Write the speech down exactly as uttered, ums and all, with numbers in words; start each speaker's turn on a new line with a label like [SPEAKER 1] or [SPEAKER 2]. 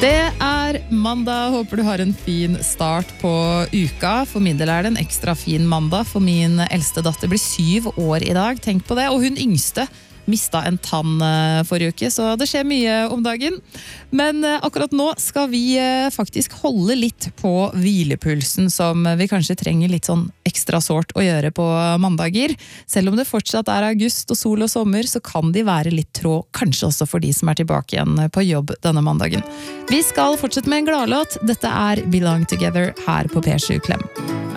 [SPEAKER 1] Det er mandag, håper du har en fin start på uka. For min del er det en ekstra fin mandag, for min eldste datter blir syv år i dag. Tenk på det, og hun yngste mistet en tann forrige uke, så det skjer mye om dagen. Men akkurat nå skal vi faktisk holde litt på hvilepulsen, som vi kanskje trenger litt sånn ekstra sårt å gjøre på mandager. Selv om det fortsatt er august og sol og sommer, så kan de være litt trå, kanskje også for de som er tilbake igjen på jobb denne mandagen. Vi skal fortsette med en gladlåt. Dette er Belong Together her på P sju Klem.